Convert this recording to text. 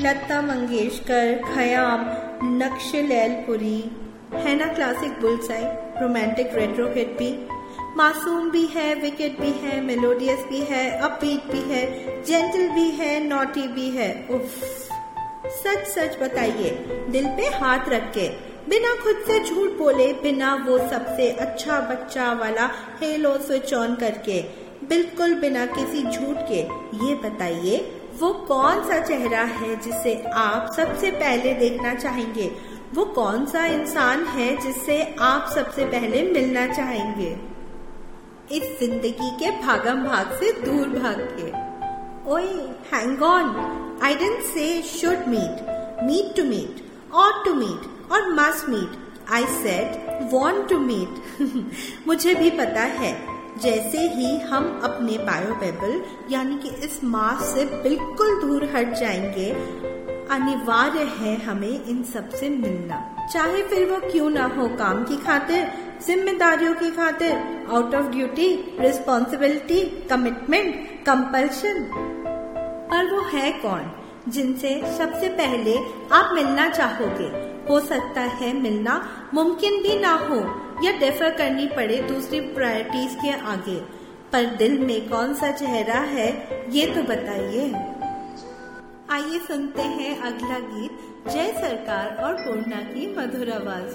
लता मंगेशकर, खयाम, नक्श लैलपुरी, है ना classic bullseye, romantic retro hit भी, मासूम भी है, विकेट भी है, मेलोडियस भी है, अपबीट भी है, जेंटल भी है, नॉटी भी है। उफ, सच सच बताइए, दिल पे हाथ रख के, बिना खुद से झूठ बोले, बिना वो सबसे अच्छा बच्चा वाला हेलो स्विच ऑन करके, बिल्कुल बिना किसी झूठ के, ये बताइए वो कौन सा चेहरा है जिसे आप सबसे पहले देखना चाहेंगे? वो कौन सा इंसान है जिससे आप सबसे पहले मिलना चाहेंगे? इस जिंदगी के भागम भाग से दूर भाग के। ओए, hang on, I didn't say should meet, need to meet, ought to meet और must meet. I said want to meet. मुझे भी पता है, जैसे ही हम अपने बायोबेबल यानी कि इस मास से बिल्कुल दूर हट जाएंगे, अनिवार्य है हमें इन सब से मिलना, चाहे फिर वो क्यों ना हो, काम की खातिर, जिम्मेदारियों की खातिर, out of duty, responsibility, commitment, compulsion. पर वो है कौन जिनसे सबसे पहले आप मिलना चाहोगे? हो सकता है मिलना मुमकिन भी ना हो या डिफर करनी पड़े दूसरी प्रायोरिटीज के आगे, पर दिल में कौन सा चेहरा है ये तो बताइए। आइए सुनते हैं अगला गीत, जय सरकार और पूर्णा की मधुर आवाज।